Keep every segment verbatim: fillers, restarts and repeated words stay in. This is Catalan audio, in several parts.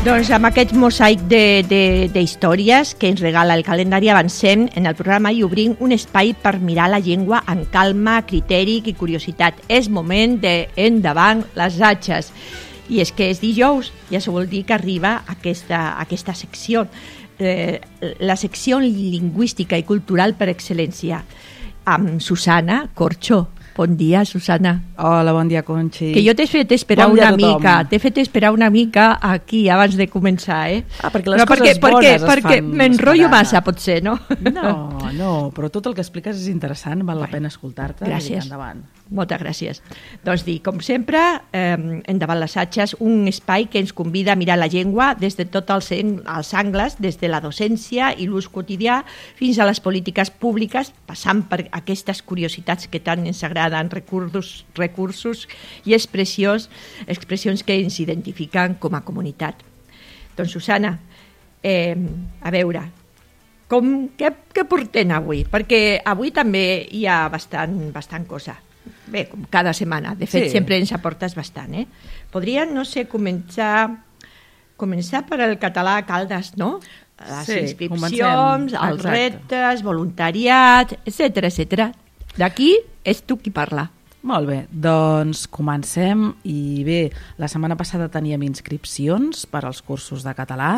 Doncs amb aquest mosaic d'històries que ens regala el calendari avancem en el programa i obrim un espai per mirar la llengua amb calma, criteri i curiositat. És moment d'endavant les atxes. I és que és dijous, ja això vol dir que arriba aquesta, aquesta secció, eh, la secció lingüística i cultural per excel·lència, amb Susana Corxó. Bon dia, Susana. Hola, bon dia, Conxi. Que jo t'he fet esperar bon una mica, t'he fet esperar una mica aquí abans de començar, eh? Ah, perquè les no, coses perquè, bones perquè, es perquè fan m'enrotllo esperar. massa, potser, no? No, no, però tot el que expliques és interessant, val la pena escoltar-te. Gràcies. I endavant. Moltes gràcies. Doncs dir, com sempre, eh, endavant les atxes, un espai que ens convida a mirar la llengua des de tots els, els angles, des de la docència i l'ús quotidià fins a les polítiques públiques, passant per aquestes curiositats que tant ens agraden, recursos, recursos i expressions, expressions que ens identifiquen com a comunitat. Doncs, Susana, eh, a veure, com, què, què portem avui? Perquè avui també hi ha bastant, bastant cosa. Bé, com cada setmana. De fet, sí. Sempre ens aportes bastant, eh? Podria, no sé, començar començar per el català a Caldes, no? Les sí, inscripcions, els reptes, voluntariat, etcètera, etcètera. D'aquí és tu qui parla. Molt bé, doncs comencem. I bé, la setmana passada teníem inscripcions per als cursos de català,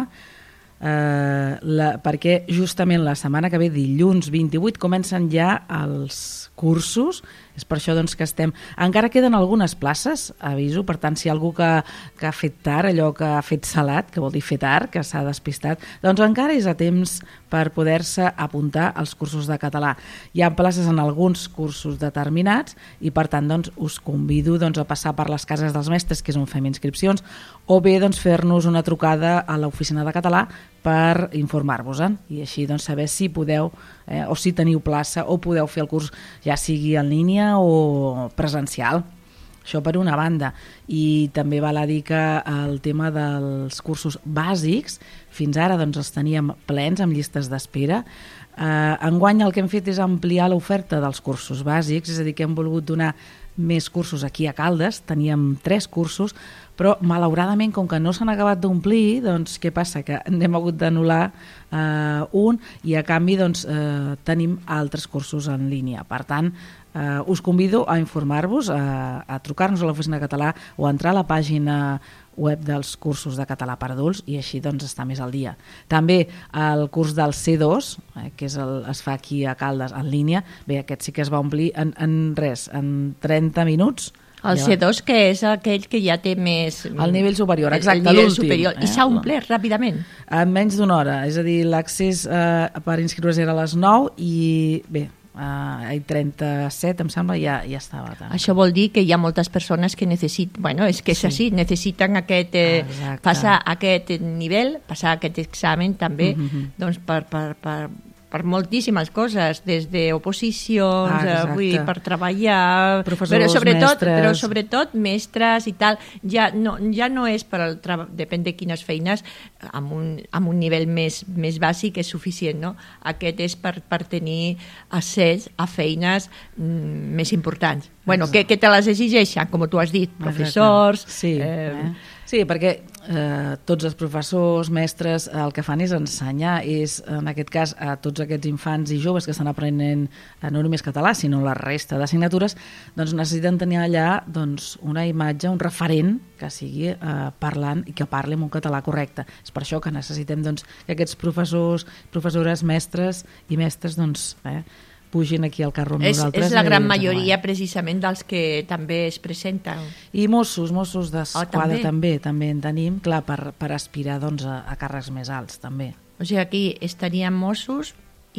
eh, la, perquè justament la setmana que ve, dilluns vint-i-vuit, comencen ja els cursos. És per això doncs, que estem... Encara queden algunes places, aviso, per tant, si hi ha algú que, que ha fet tard, allò que ha fet salat, que vol dir fer tard, que s'ha despistat, doncs encara és a temps per poder-se apuntar als cursos de català. Hi ha places en alguns cursos determinats i, per tant, doncs, us convido doncs, a passar per les cases dels mestres, que és on fem inscripcions, o bé doncs, fer-nos una trucada a l'oficina de català per informar-vos-en i així doncs, saber si podeu eh, o si teniu plaça o podeu fer el curs ja sigui en línia o presencial. Això per una banda. I també val a dir que el tema dels cursos bàsics fins ara doncs, els teníem plens amb llistes d'espera. Eh, enguany el que hem fet és ampliar l'oferta dels cursos bàsics, és a dir, que hem volgut donar més cursos aquí a Caldes, teníem tres cursos, però malauradament com que no s'han acabat d'omplir, doncs què passa? Que n'hem hagut d'anul·lar eh, un i a canvi doncs, eh, tenim altres cursos en línia. Per tant, eh, us convido a informar-vos, a, a trucar-nos a l'oficina de català o a entrar a la pàgina web dels cursos de català per adults i així doncs estar més al dia. També el curs del C dos, eh, que és el, es fa aquí a Caldes en línia, bé, aquest sí que es va omplir en, en res, en trenta minuts. El C dos, que és aquell que ja té més... El nivell superior, exacte, el nivell l'últim. superior. I s'ha omplert ràpidament. En menys d'una hora, és a dir, l'accés eh, per inscriure's era a les nou i bé, eh, trenta-set em sembla ja, ja estava. Tant. Això vol dir que hi ha moltes persones que necessiten, bueno, és que és sí. així, necessiten aquest, eh, passar aquest nivell, passar aquest examen també, mm-hmm. doncs per... per, per per moltíssimes coses, des d'oposicions, ah, vull dir, per treballar, professors, però sobretot, mestres... però sobretot mestres i tal, ja no, ja no és per al treball, depèn de quines feines, amb un, amb un nivell més, més bàsic és suficient, no? Aquest és per, per tenir accés a feines mm, més importants. Bueno, que, que te les exigeixen, com tu has dit, professors... Sí, eh... Eh? Sí, perquè eh, tots els professors, mestres, el que fan és ensenyar, és en aquest cas a tots aquests infants i joves que estan aprenent no només català, sinó la resta d'assignatures, doncs necessiten tenir allà doncs, una imatge, un referent que sigui eh, parlant i que parli en un català correcte. És per això que necessitem doncs, que aquests professors, professores, mestres i mestres doncs, eh, pugin aquí al carro amb és, nosaltres. És la gran majoria precisament dels que també es presenten. I Mossos, Mossos d'Esquadra oh, també. també també en tenim, clar, per, per aspirar doncs, a, a càrrecs més alts també. O sigui, aquí estarien Mossos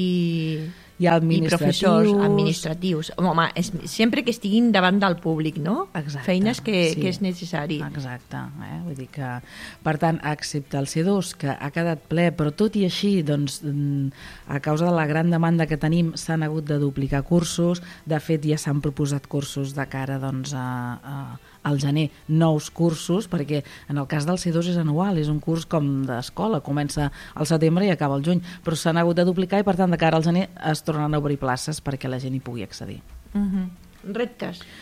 i, i, i professors administratius. Home, és, sempre que estiguin davant del públic, no? Exacte, feines que, sí. que és necessari. Exacte. Eh? Vull dir que, per tant, excepte el C dos, que ha quedat ple, però tot i així, doncs, a causa de la gran demanda que tenim, s'han hagut de duplicar cursos. De fet, ja s'han proposat cursos de cara doncs, a, a, al gener, nous cursos, perquè en el cas del C dos és anual, és un curs com d'escola, comença al setembre i acaba al juny, però s'han hagut de duplicar i, per tant, de cara al gener es tornen a obrir places perquè la gent hi pugui accedir. Uh-huh. Reptes?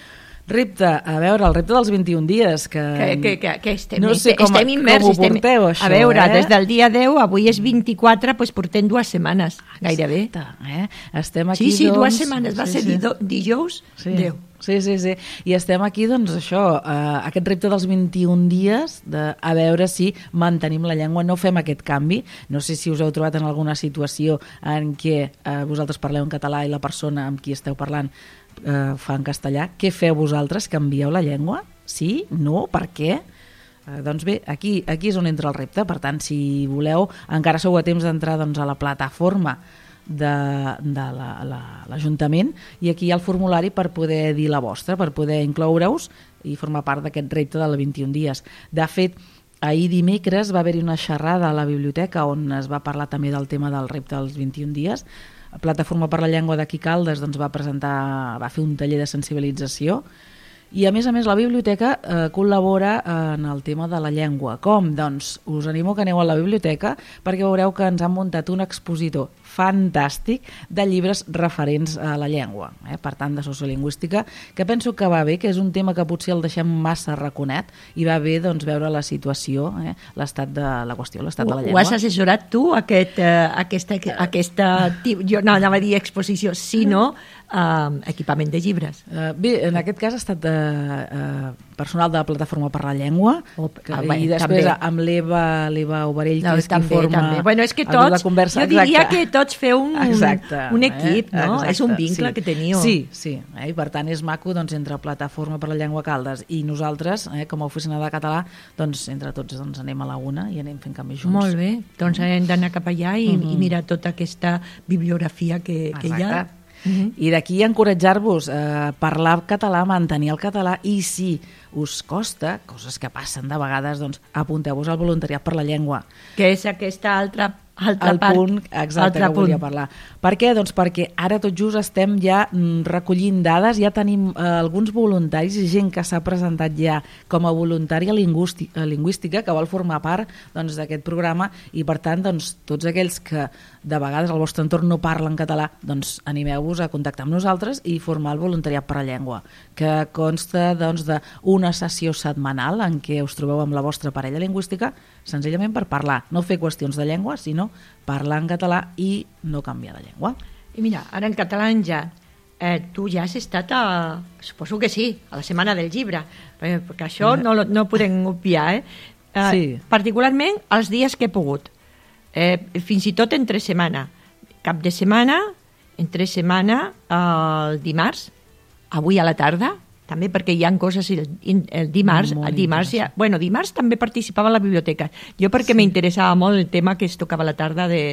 Repte, a veure, el repte dels vint-i-un dies, que... Que, que, que, que estem, no sé com, estem immers. com ho estem, porteu, això, a veure, eh? des del dia deu, avui és vint-i-quatre, doncs portem dues setmanes, gairebé. Exacte, eh? Estem aquí, sí, sí, doncs... dues setmanes, va sí, ser sí. dijous, sí. deu. Sí, sí, sí. I estem aquí, doncs, això, eh, aquest repte dels vint-i-un dies, de, a veure si mantenim la llengua, no fem aquest canvi. No sé si us heu trobat en alguna situació en què eh, vosaltres parleu en català i la persona amb qui esteu parlant eh, fa en castellà. Què feu vosaltres? Canvieu la llengua? Sí? No? Per què? Eh, doncs bé, aquí, aquí és on entra el repte. Per tant, si voleu, encara sou a temps d'entrar doncs, a la plataforma de, de l'Ajuntament la, la, i aquí hi ha el formulari per poder dir la vostra, per poder incloure-us i formar part d'aquest repte del vint-i-un dies. De fet, ahir dimecres va haver-hi una xerrada a la biblioteca on es va parlar també del tema del repte dels vint-i-un dies. La Plataforma per la Llengua d'aquí Caldes doncs, va presentar, va fer un taller de sensibilització i a més a més la biblioteca eh, col·labora en el tema de la llengua. Com? Doncs us animo que aneu a la biblioteca perquè veureu que ens han muntat un expositor fantàstic de llibres referents a la llengua, eh? Per tant de sociolingüística, que penso que va bé, que és un tema que potser el deixem massa raconet i va bé doncs, veure la situació, eh? L'estat de la qüestió, l'estat de la llengua. Ho has assessorat tu, aquest, eh, aquesta, aquesta, jo no anava a dir exposició, sinó eh, equipament de llibres? Uh, bé, en aquest cas ha estat de, uh, personal de la Plataforma per la Llengua, oh, que, ah, bé, i després també. amb l'Eva l'Eva Oberell, No, que és també, qui forma també. Bueno, és que tots, la conversa. Jo diria exacte. que tots feu un, exacte, un equip, eh? no? Exacte, És un vincle sí. que teniu. Sí, sí, eh? I per tant és maco doncs, entre Plataforma per la Llengua Caldes i nosaltres, eh, com a oficina de català, doncs entre tots doncs, anem a la una i anem fent canvis junts. Molt bé, doncs hem d'anar cap allà i, Mm-hmm. i mirar tota aquesta bibliografia que, que hi ha. Uh-huh. I d'aquí encoratjar-vos a eh, parlar català, mantenir el català i si us costa, coses que passen de vegades, doncs apunteu-vos al voluntariat per la llengua. Que és aquesta altra, altra el part. punt exacte que volia parlar. Per què? Doncs perquè ara tot just estem ja recollint dades, ja tenim eh, alguns voluntaris i gent que s'ha presentat ja com a voluntària lingüística que vol formar part doncs, d'aquest programa i per tant doncs, tots aquells que de vegades al vostre entorn no parlen català, doncs animeu-vos a contactar amb nosaltres i formar el voluntariat per la llengua, que consta doncs, d'una sessió setmanal en què us trobeu amb la vostra parella lingüística senzillament per parlar, no fer qüestions de llengua, sinó parlar en català i no canviar de llengua. I mira, ara en català ja, eh, tu ja has estat a, suposo que sí, a la Setmana del Llibre, perquè, perquè això no, no podem obviar, eh? Eh, sí. Particularment els dies que he pogut, eh, fins i tot entre setmana, cap de setmana, entre setmana, el dimarts, avui a la tarda, també perquè hi ha coses el, el dimarts, el dimarts, ja, bueno, dimarts també participava a la biblioteca. Jo perquè sí. m'interessava molt el tema que es tocava a la tarda de,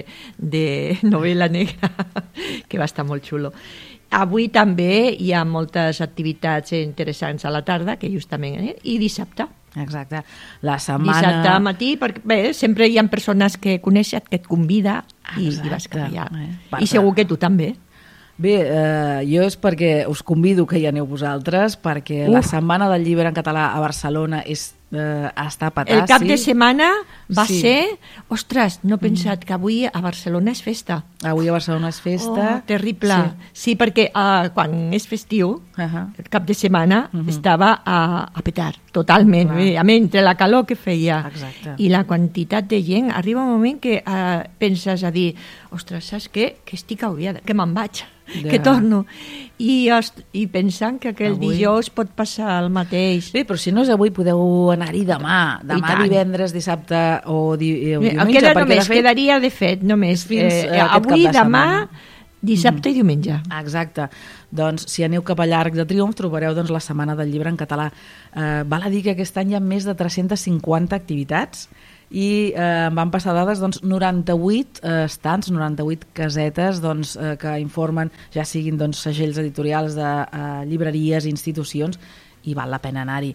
de novel·la negra, que va estar molt xulo. Avui també hi ha moltes activitats interessants a la tarda, que justament, eh? I dissabte. Exacte. La setmana... Dissabte al matí, perquè bé, sempre hi ha persones que coneixes, que et convida i, i vas cap allà. Eh? I segur que tu també. Bé, eh, jo és perquè us convido que hi aneu vosaltres, perquè Uf. la Setmana del Llibre en català a Barcelona és, eh, està patat. El cap sí? de setmana va sí. ser... Ostres, no he pensat que avui a Barcelona és festa. Avui a Barcelona és festa. Oh, terrible. Sí, sí perquè uh, quan és festiu, uh -huh. el cap de setmana uh -huh. estava a, a petar, totalment. A més, entre la calor que feia Exacte. i la quantitat de gent, arriba un moment que uh, penses a dir, ostres, saps què? Que estic agobiada, que me'n vaig. Ja. Que torno I, i pensant que aquell avui... dijous pot passar el mateix. Bé, però si no és avui podeu anar-hi demà demà divendres, dissabte o, di, o diumenge. Queda només, de fet, quedaria de fet només fins eh, avui, de demà, dissabte mm. i diumenge. Exacte. Doncs si aneu cap a l'Arc de Triomf trobareu doncs, la Setmana del Llibre en català. Eh, val a dir que aquest any hi ha més de tres-centes cinquanta activitats i eh, van passar dades doncs, noranta-vuit eh, estants, noranta-vuit casetes doncs, eh, que informen, ja siguin doncs, segells editorials de eh, llibreries, institucions, i val la pena anar-hi.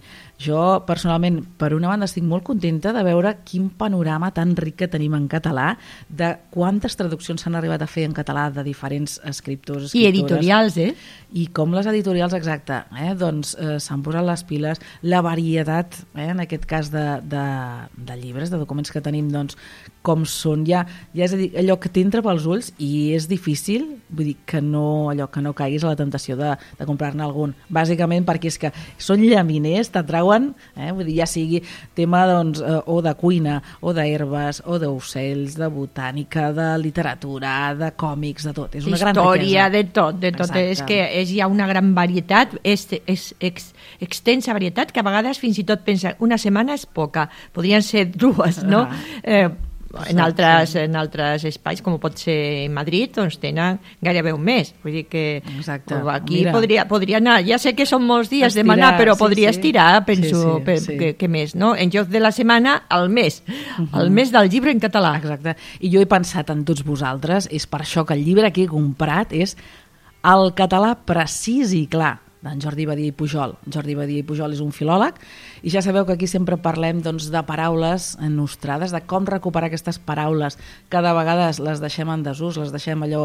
Jo, personalment, per una banda, estic molt contenta de veure quin panorama tan ric que tenim en català, de quantes traduccions s'han arribat a fer en català de diferents escriptors, escriptores. I editorials, eh? I com les editorials, exacte, eh? doncs eh, s'han posat les piles, la varietat, eh? en aquest cas de, de, de llibres, de documents que tenim, doncs, com són, ja, ja és a dir, allò que t'entra pels ulls i és difícil, vull dir, que no, allò que no caiguis a la tentació de, de comprar-ne algun, bàsicament perquè és que són llaminers, t'atrauen, eh? vull dir, ja sigui tema doncs, eh, o de cuina, o d'herbes, o d'ocells, de botànica, de literatura, de còmics, de tot, és una gran riquesa. Història, de tot, de tot, exacte. És que és, hi ha una gran varietat, és, és ex, extensa varietat, que a vegades fins i tot pensa, una setmana és poca, podrien ser dues, no? Ah. Eh, En altres, en altres espais, com pot ser Madrid, doncs tenen gairebé un mes. Vull dir que Exacte. Aquí podria, podria anar. Ja sé que són molts dies estirar, demanar, però sí, podria sí. estirar, penso, sí, sí, per, sí. Que, que més, no? En lloc de la setmana, al mes. Uh -huh. El mes del llibre en català. Exacte. I jo he pensat en tots vosaltres, és per això que el llibre que he comprat és el català precís i clar, d'en Jordi Badia i Pujol. Jordi Badia i Pujol és un filòleg i ja sabeu que aquí sempre parlem doncs, de paraules nostrades, de com recuperar aquestes paraules que de vegades les deixem en desús, les deixem allò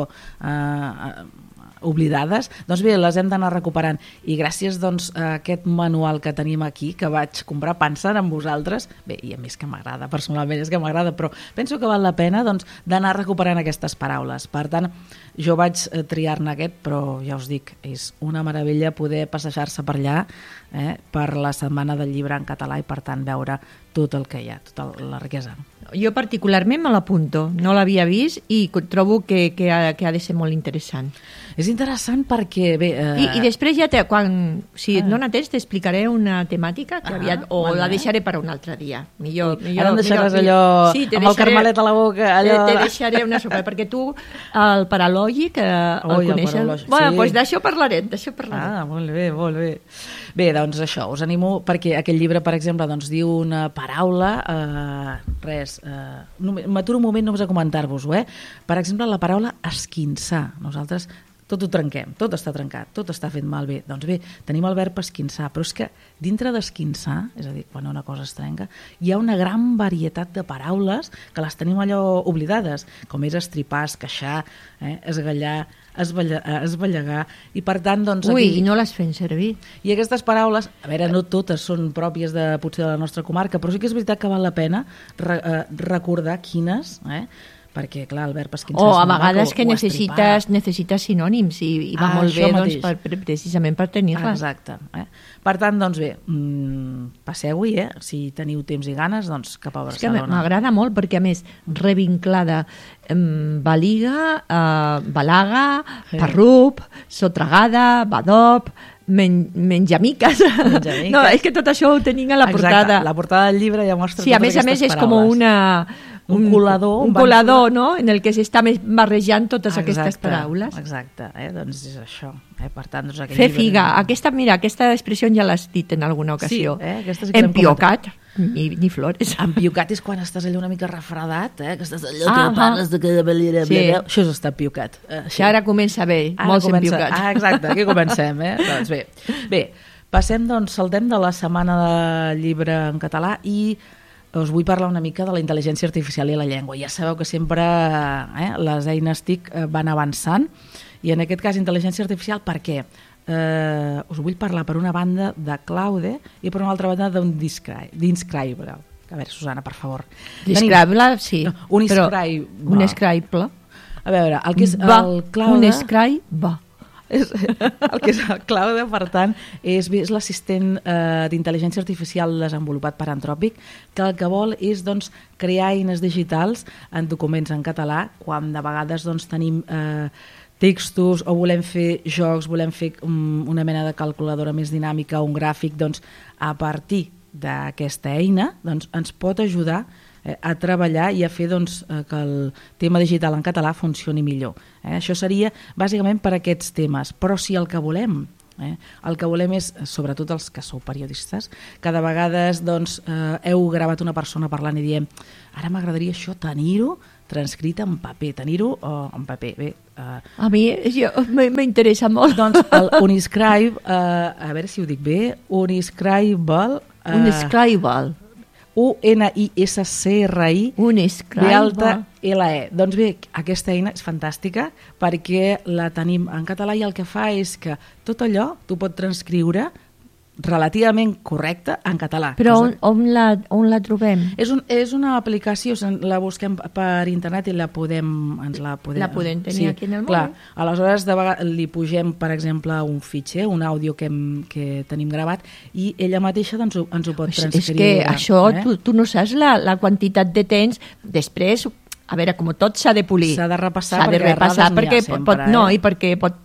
eh, oblidades, doncs bé, les hem d'anar recuperant i gràcies doncs, a aquest manual que tenim aquí, que vaig comprar pensant en vosaltres, bé, i a més que m'agrada, personalment és que m'agrada, però penso que val la pena doncs, d'anar recuperant aquestes paraules. Per tant, jo vaig triar-ne aquest, però ja us dic, és una meravella poder passejar-se per allà eh, per la setmana del llibre en català i per tant veure tot el que hi ha, tota la riquesa. Jo particularment me l'apunto, no l'havia vist i trobo que, que, ha, que ha de ser molt interessant. És interessant perquè... Bé, eh... I, I després ja, te, quan, si ah. et dona temps, t'explicaré una temàtica que ah, aviat, o vale. La deixaré per un altre dia. Millor, millor, Ara em deixaràs millor, allò sí, amb deixaré, el carmelet a la boca. Allò... Te, te deixaré una sopa, perquè tu el paralògic eh, el Oi, coneixes? El bueno, sí. Doncs d'això parlarem, d'això parlarem. Ah, molt bé, molt bé. Bé, doncs això, us animo, perquè aquest llibre, per exemple, doncs, diu una paraula, eh, res, eh, m'aturo un moment només a comentar-vos-ho, eh? Per exemple, la paraula esquinçar. Nosaltres tot ho trenquem, tot està trencat, tot està fet malbé. Doncs bé, tenim el verb esquinçar, però és que dintre d'esquinçar, és a dir, quan una cosa es trenca, hi ha una gran varietat de paraules que les tenim allò oblidades, com és estripar, esqueixar, eh, esgallar, esballegar, i per tant, doncs... Ui, aquí... i no les fem servir. I aquestes paraules, a veure, no totes són pròpies de, potser de la nostra comarca, però sí que és veritat que val la pena re, eh, recordar quines, eh? Perquè, clar, el verb esquinçar... O a vegades que necessites, necessites sinònims i, i va ah, molt bé doncs, per, per, precisament per tenir-les. Exacte. Eh? Per tant, doncs bé, mmm, passeu-hi, eh? Si teniu temps i ganes, doncs cap a Barcelona. És que m'agrada molt perquè, a més, revinclada eh, baliga, eh, balaga, sí. Parrup, sotragada, badop... Men, menjamiques. menjamiques. No, és que tot això ho tenim a la portada. Exacte, la portada del llibre ja mostra sí, totes aquestes paraules. Sí, a més a més és com una... Un, un colador. Un, un colador, no?, en el que s'està barrejant totes exacte, aquestes paraules. Exacte, eh? Doncs és això. Eh? Per tant, doncs Fer figa. Llibre... Aquesta, mira, aquesta expressió ja l'has dit en alguna ocasió. Sí, eh? Aquesta sí Empiocat. Ni, ni flores. Empiocat és quan estàs allò una mica refredat, eh? Que estàs allò ah, que parles de cada manera. Sí. Això és estar empiocat. Eh? Això ara comença bé, molts empiocats. Ah, exacte, aquí comencem, eh? Doncs bé, bé, passem, doncs, saltem de la setmana del llibre en català i us vull parlar una mica de la intel·ligència artificial i la llengua. Ja sabeu que sempre eh, les eines T I C van avançant i en aquest cas intel·ligència artificial per què? Eh, us vull parlar per una banda de Claude i per una altra banda d'un d'Inscribable. A veure, Susana, per favor. Describable, sí. No, un Inscribable. Un Inscribable. A veure, el que és va, el Claude... Un Inscribable. És, el que és el Claude, per tant, és, és l'assistent eh, d'intel·ligència artificial desenvolupat per Anthropic, que el que vol és doncs, crear eines digitals en documents en català, quan de vegades doncs, tenim eh, textos o volem fer jocs, volem fer um, una mena de calculadora més dinàmica, un gràfic, doncs, a partir d'aquesta eina doncs, ens pot ajudar a treballar i a fer doncs, que el tema digital en català funcioni millor. Eh? Això seria bàsicament per aquests temes, però si el que volem, eh? el que volem és, sobretot els que sou periodistes, que de vegades doncs, eh, heu gravat una persona parlant i diem ara m'agradaria això tenir-ho transcrit en paper, tenir-ho oh, en paper. Bé, uh, a mi m'interessa molt. Doncs el Uniscribe, uh, a veure si ho dic bé, Uniscribable Un uh, Scribble. U N I S C R I Un Scribble. B alta L E. Doncs bé, aquesta eina és fantàstica perquè la tenim en català i el que fa és que tot allò tu pots transcriure relativament correcte en català. Però on, on, la, on la trobem? És, un, és una aplicació, la busquem per internet i la podem... Ens la, podem, la podem tenir sí, aquí en el mòbil. Clar, aleshores de vegades li pugem, per exemple, un fitxer, un àudio que, hem, que tenim gravat i ella mateixa doncs, ens ho pot transcriure. És que això, eh? tu, tu no saps la, la quantitat de temps després... A veure, com tot s'ha de polir. S'ha de repassar, de repassar perquè, sempre, pot, eh? No, i perquè pot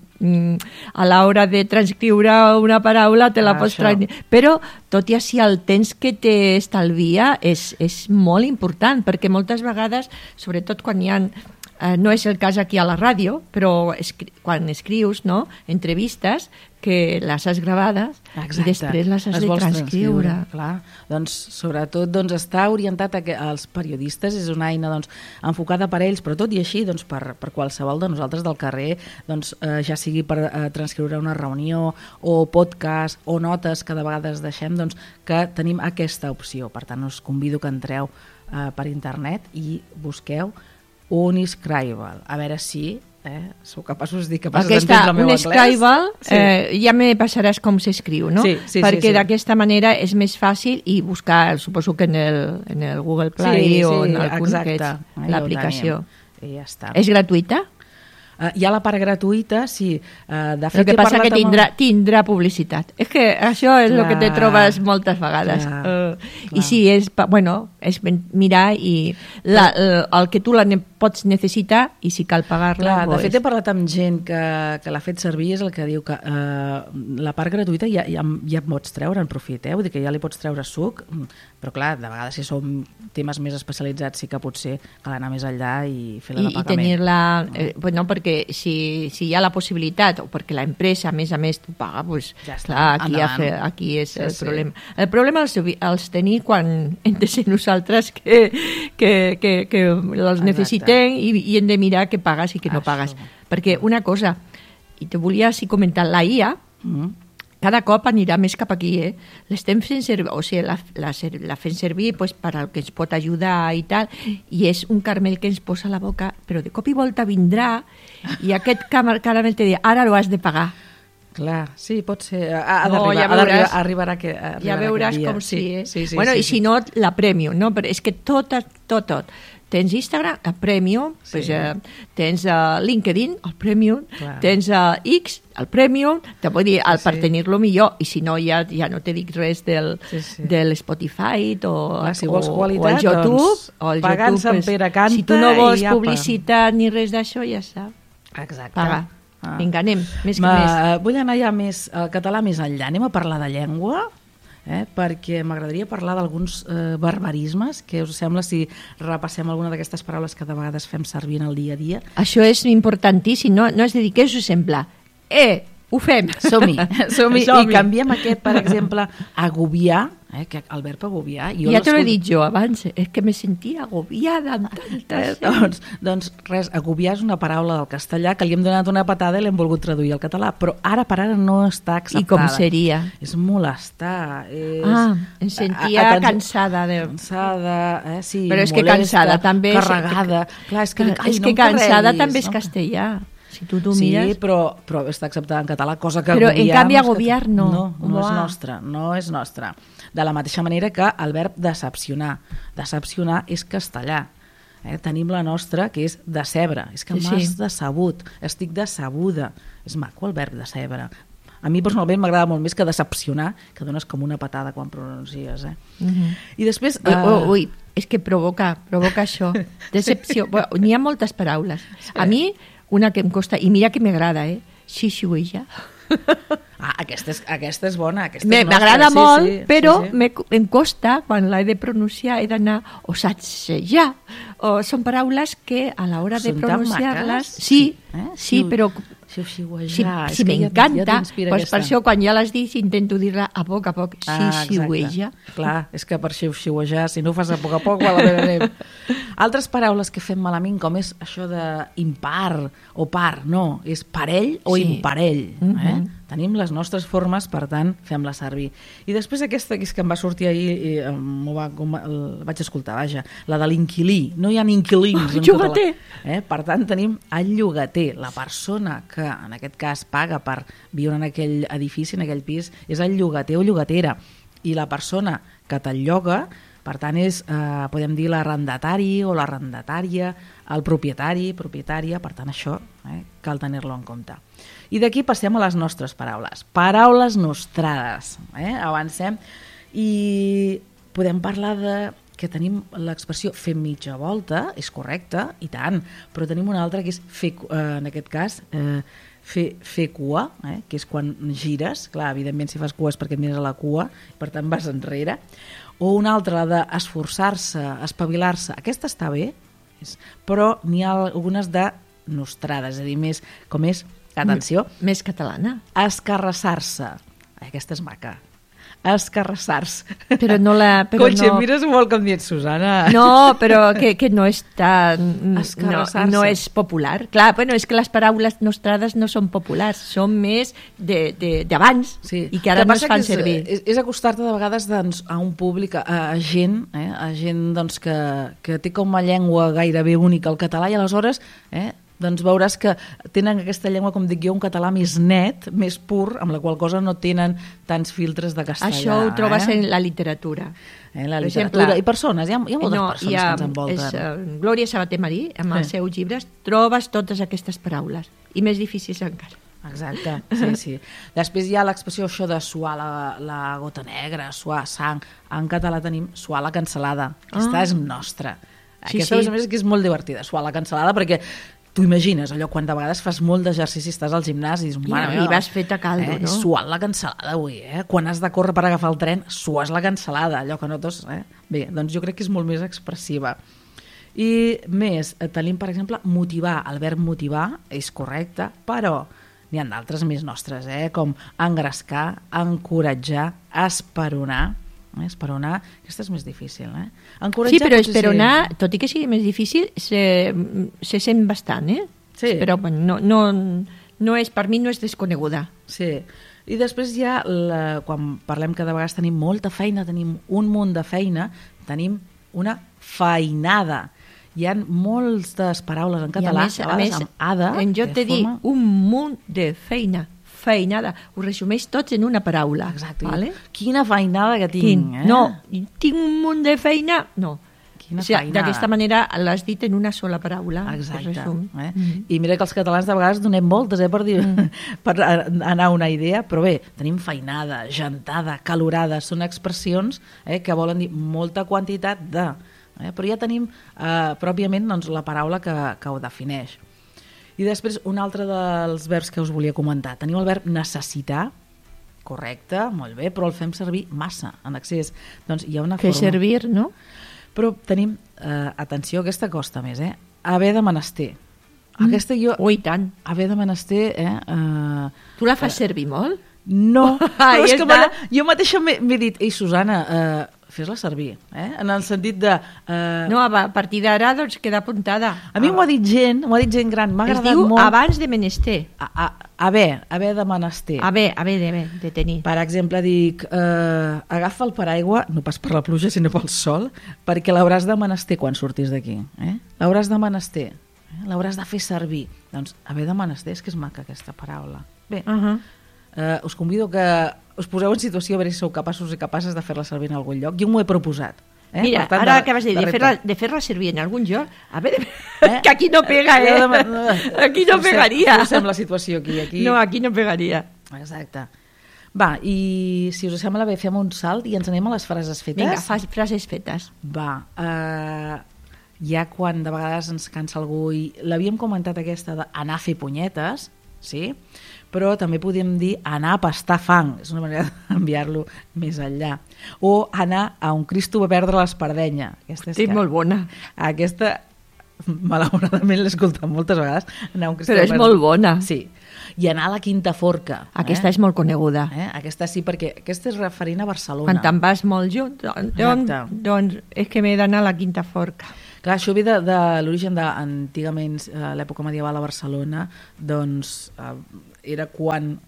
a l'hora de transcriure una paraula te la ah, pots transcriure. Però tot i així el temps que t'estalvia és, és molt important, perquè moltes vegades, sobretot quan hi ha, eh, no és el cas aquí a la ràdio, però escri quan escrius, no?, entrevistes que les has gravades. Exacte. I després les has les de transcriure. transcriure. Clar. Doncs, sobretot doncs, està orientat a que als periodistes, és una eina doncs, enfocada per ells, però tot i així doncs, per, per qualsevol de nosaltres del carrer, doncs, eh, ja sigui per eh, transcriure una reunió o podcast o notes que de vegades deixem, doncs, que tenim aquesta opció. Per tant, us convido que entreu eh, per internet i busqueu Uniscribble. A veure si eh, sou capaços de dir capaços d'entendre el meu anglès. Aquesta Uniscribble, sí. eh, ja me passaràs com s'escriu, no? Sí, sí, perquè sí, sí. d'aquesta manera és més fàcil i buscar, suposo que en el, en el Google Play sí, sí, o en el exacte. l'aplicació. I ja està. És gratuïta? Uh, hi ha la part gratuïta, sí. Uh, de fet, el que passa que tindrà, amb... tindrà publicitat. És que això és el que te trobes moltes vegades. Clar, uh, clar. I sí, és, bueno, és mirar i la, el que tu la ne pots necessitar i si cal pagar-la... Clar, de fet, he parlat amb gent que, que l'ha fet servir, és el que diu que uh, la part gratuïta ja, ja, ja pots treure en profit, eh? Vull dir que ja li pots treure suc, però clar, de vegades si som temes més especialitzats sí que potser cal anar més enllà i fer-la de pagament. I tenir-la... Eh, bueno, perquè si, si hi ha la possibilitat o perquè l'empresa a més a més t'ho paga, doncs ja està, clar, aquí, ha fe, aquí és sí, el sí. problema. El problema els, els tenir quan hem de ser nosaltres que, que, que, que els necessitem i, i hem de mirar què pagues i què no Això. pagues. Perquè una cosa, i te volia així comentar, la I A mm. cada cop anirà més cap aquí, eh? L'estem fent servir, o sigui, la, la, la fem servir pues, per al que ens pot ajudar i tal, i és un caramel que ens posa a la boca, però de cop i volta vindrà i aquest caramel te dirà, ara lo has de pagar. Clar, sí, pot ser. Ha, ha no, ja veuràs, ha arribarà que, arribarà ja veuràs com sí, sí, eh? sí, sí, bueno, sí, i si sí. no, la Premium, no? Però és que tot, tot, tot. Tens Instagram, el Premium, sí. pues, eh, tens uh, LinkedIn, el Premium, Clar. tens uh, X, el Premium, te vull dir, el, sí. per tenir-lo millor, i si no, ja, ja no te dic res del, sí, sí. del Spotify o, Clar, si vols o, qualitat, o el YouTube. Doncs, o el pagant YouTube, Sant pues, Pere canta si tu no vols ja publicitat ni res d'això, ja està. Exacte. Paga. Ah. Vinga, anem, més que Ma, més. Vull anar ja més al català més enllà. Anem a parlar de llengua, eh? perquè m'agradaria parlar d'alguns eh, barbarismes. Què us sembla si repassem alguna d'aquestes paraules que de vegades fem servir en el dia a dia? Això és importantíssim, no, no és de dir què us sembla. Eh, ho fem. Som-hi, som-hi. Som I canviem aquest, per exemple, agobiar, eh, que el verb agobiar... Jo ja te l'he dit jo abans, és que me sentia agobiada amb tantes... doncs, doncs res, agobiar és una paraula del castellà que li hem donat una patada i l'hem volgut traduir al català, però ara per ara no està acceptada. I com seria? És molestar. És... Ah, em sentia a, a, cansada. De... Cansada, eh, sí, però és molesta, que cansada també... Carregada. És, Clar, és que, ai, és no que cansada carreguis, també és no? castellà. Si tu t'ho sí, mires... però, però està acceptada en català, cosa que però agobiar... en canvi agobiar no. No, no és nostra, no és nostra. De la mateixa manera que el verb decepcionar. Decepcionar és castellà. Eh? Tenim la nostra, que és decebre. És que sí, m'has sí. decebut, estic decebuda. És maco el verb decebre. A mi personalment m'agrada molt més que decepcionar, que dones com una patada quan pronuncies. Eh? Uh -huh. I després... Uh... Oh, ui, és que provoca, provoca això. Decepció. Bueno, n'hi ha moltes paraules. Sí. A mi... Una que em costa, i mira que m'agrada, eh? Xixiueja. Ah, aquesta és, aquesta és bona. M'agrada sí, molt, sí, però sí, sí. Me, em costa, quan l'he de pronunciar, he d'anar o satsejar. O són paraules que a l'hora de pronunciar-les... Sí, eh? sí, però... Xixiuejar. Si, si m'encanta, ja pues per això quan ja l'has dit intento dir-la a poc a poc. Xixiueja. Ah, clar, és que per xixiuejar, si no ho fas a poc a poc, malament. Altres paraules que fem malament, com és això de impar o par, no, és parell o sí. imparell. Eh? tenim les nostres formes, per tant, fem-la servir. I després aquesta que és que em va sortir ahir i m'ho va, el vaig escoltar, vaja, la de l'inquilí. No hi ha inquilins. Oh, llogater! La, eh? Per tant, tenim el llogater. La persona que, en aquest cas, paga per viure en aquell edifici, en aquell pis, és el llogater o llogatera. I la persona que te'l lloga, per tant, és, eh, podem dir, l'arrendatari o l'arrendatària, el propietari, propietària, per tant, això eh, cal tenir-lo en compte. I d'aquí passem a les nostres paraules. Paraules nostrades. Eh? Avancem i podem parlar de que tenim l'expressió fer mitja volta, és correcte, i tant, però tenim una altra que és fer, eh, en aquest cas, eh, fer, fer cua, eh? que és quan gires, clar, evidentment si fas cua és perquè et mires a la cua, per tant vas enrere, o una altra, la d'esforçar-se, espavilar-se, aquesta està bé, però n'hi ha algunes de nostrades, és a dir, més, com és, atenció, M més catalana. Escarrassar-se, aquesta és maca, escarrassar-se. Però no la... Però Cotxe, no... mires molt com dient, Susana. No, però que, que no és tan... No, no és popular. Clar, bueno, és que les paraules nostrades no són populars, són més d'abans sí. i que ara que no es fan és, servir. És, és acostar-te de vegades doncs, a un públic, a, a gent, eh, a gent doncs, que, que té com a llengua gairebé única el català i aleshores... Eh, doncs veuràs que tenen aquesta llengua, com dic jo, un català més net, més pur, amb la qual cosa no tenen tants filtres de castellà. Això ho trobes eh? en la literatura. Eh, la literatura. Exemple, I persones, hi ha, hi ha moltes no, persones ha, que ens envolten. És, uh, Glòria Sabater Marí, amb els sí. seus llibres, trobes totes aquestes paraules, i més difícils encara. Exacte, sí, sí. Després hi ha l'expressió això de suar la, la gota negra, suar sang. En català tenim suar la cansalada. Aquesta ah. és nostra. Aquesta, sí, sí. a més, que és molt divertida, suar la cansalada, perquè tu imagines allò quan de vegades fas molt d'exercici, estàs al gimnàs i dius, mare meva, i vas fet a caldo, eh, no? Suant la cansalada avui, eh? Quan has de córrer per agafar el tren, sues la cansalada, allò que notes, eh? Bé, doncs jo crec que és molt més expressiva. I més, tenim, per exemple, motivar. El verb motivar és correcte, però n'hi ha d'altres més nostres, eh? Com engrescar, encoratjar, esperonar. Eh, esperonar, aquesta és més difícil, eh? Encoratjar, sí, però esperonar, ser... tot i que sigui més difícil, se, se sent bastant, eh? Sí. Però bueno, no, no, no és, per mi no és desconeguda. Sí, i després hi ha, la, quan parlem que de vegades tenim molta feina, tenim un munt de feina, tenim una feinada. Hi ha moltes paraules en català, I a més, a més amb ada, en jo te forma... dic un munt de feina. Feinada, ho resumeix tots en una paraula. Exacte. Vale? Quina feinada que tinc, tinc. eh? No, tinc un munt de feina, no. Quina o sigui, feinada. d'aquesta manera l'has dit en una sola paraula. Exacte. Eh? Mm. I mira que els catalans de vegades donem voltes eh, per, dir, mm. per anar a una idea, però bé, tenim feinada, gentada, calorada, són expressions eh, que volen dir molta quantitat de... Eh, però ja tenim eh, pròpiament doncs, la paraula que, que ho defineix. I després, un altre dels verbs que us volia comentar. Teniu el verb necessitar, correcte, molt bé, però el fem servir massa, en excés. Doncs hi ha una Fer forma... servir, no? Però tenim, eh, atenció, aquesta costa més, eh? Haver de menester. Aquesta jo... Ui, tant. Haver de menester, eh? eh tu la fas eh, servir molt? No, però és que me, jo mateixa m'he dit, ei, Susana, eh, fes-la servir, eh? En el sentit de... Eh... No, a partir d'ara doncs queda apuntada. A mi m'ho ha dit gent, m'ho ha dit gent gran, m'ha agradat molt. Es diu molt... abans de menester. A, a, haver, haver de menester. Haver, haver de, de tenir. Per exemple, dic, eh, agafa el paraigua, no pas per la pluja, sinó pel sol, perquè l'hauràs de menester quan surtis d'aquí. Eh? L'hauràs de menester, eh? L'hauràs de fer servir. Doncs haver de menester, és que és maca aquesta paraula. Bé, uh -huh. eh, us convido que us poseu en situació a veure si sou capaços i capaces de fer-la servir en algun lloc. Jo m'ho he proposat. Eh? Mira, tant, ara de, acabes de dir, de, de fer-la de fer servir en algun lloc, a veure, eh? que aquí no pega, eh? Aquí no pegaria. Forcem la situació aquí, aquí. No, aquí no pegaria. Exacte. Va, i si us sembla bé, fem un salt i ens anem a les frases fetes. Vinga, fas frases fetes. Va, eh, ja quan de vegades ens cansa algú, i l'havíem comentat aquesta d'anar a fer punyetes, sí? Però també podem dir anar a pastar fang, és una manera d'enviar-lo més enllà. O anar a un Cristo va perdre l'espardenya. Aquesta és que, molt bona. Aquesta, malauradament, l'he escoltat moltes vegades. Anar a un Cristo Però és perdre... molt bona. Sí. I anar a la Quinta Forca. Aquesta eh? és molt coneguda. Eh? Aquesta sí, perquè aquesta és referint a Barcelona. Quan te'n vas molt junt, doncs, doncs és que m'he d'anar a la Quinta Forca. Clar, això ve de, de l'origen d'antigament, a l'època medieval a Barcelona, doncs eh, era quan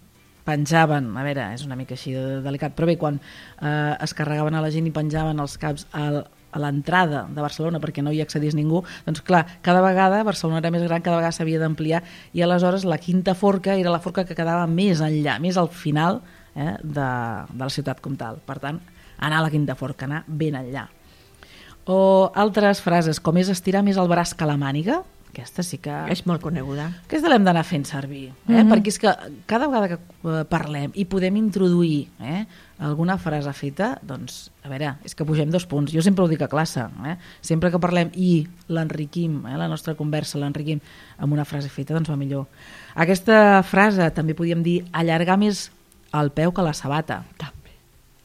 penjaven, a veure, és una mica així de delicat, però bé, quan eh, es carregaven a la gent i penjaven els caps al, a l'entrada de Barcelona perquè no hi accedís ningú, doncs clar, cada vegada Barcelona era més gran, cada vegada s'havia d'ampliar i aleshores la quinta forca era la forca que quedava més enllà, més al final eh, de, de la ciutat com tal. Per tant, anar a la quinta forca, anar ben enllà. O altres frases, com és estirar més el braç que la màniga, aquesta sí que... És molt coneguda. Aquesta l'hem d'anar fent servir, eh? Mm-hmm. Perquè és que cada vegada que parlem i podem introduir eh, alguna frase feta, doncs, a veure, és que pugem dos punts. Jo sempre ho dic a classe, eh? Sempre que parlem i l'enriquim, eh, la nostra conversa l'enriquim amb una frase feta, doncs va millor. Aquesta frase també podíem dir allargar més el peu que la sabata. També.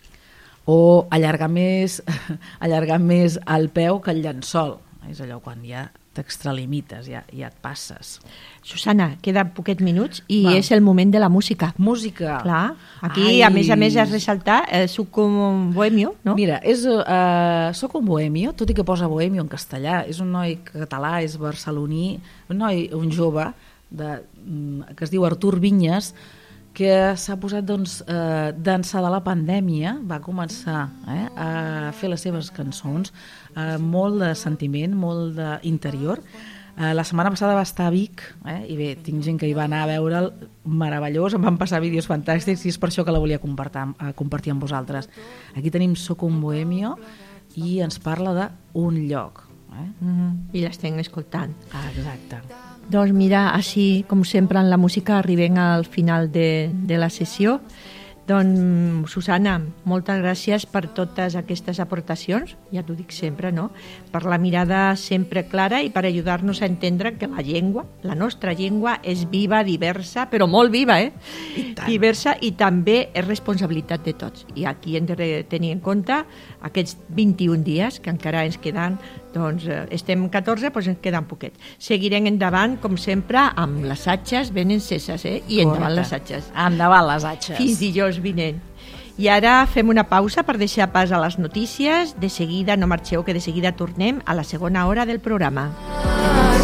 O allargar més, allargar més el peu que el llençol. És allò quan ja t'extralimites, ja, ja et passes. Susana, queden poquets minuts i Va. és el moment de la música. Música. Clar, aquí Ai. a més a més has ressaltar eh, Soc un bohemio, no? Mira, és, uh, soc un bohemio, tot i que posa bohemio en castellà, és un noi català, és barceloní, un noi, un jove de, que es diu Artur Vinyes, que s'ha posat doncs, eh, d'ençà de la pandèmia, va començar eh, a fer les seves cançons, eh, molt de sentiment, molt d'interior. Eh, la setmana passada va estar a Vic, eh, i bé, tinc gent que hi va anar a veure'l, meravellós, em van passar vídeos fantàstics i és per això que la volia compartir, eh, compartir amb vosaltres. Aquí tenim Soc un bohemio i ens parla d'un lloc. Eh? Mm-hmm. I l'estem escoltant. Ah, exacte. Doncs mira, així com sempre en la música arribem al final de, de la sessió. Doncs Susana, moltes gràcies per totes aquestes aportacions, ja t'ho dic sempre, no? Per la mirada sempre clara i per ajudar-nos a entendre que la llengua, la nostra llengua, és viva, diversa, però molt viva, eh? I tant. Diversa i també és responsabilitat de tots. I aquí hem de tenir en compte aquests vint-i-un dies que encara ens queden, doncs estem catorze, doncs ens queden poquet. Seguirem endavant, com sempre, amb les atxes ben enceses, eh? I endavant les atxes. Endavant les atxes. Fins dijous vinent. I ara fem una pausa per deixar pas a les notícies. De seguida, no marxeu, que de seguida tornem a la segona hora del programa.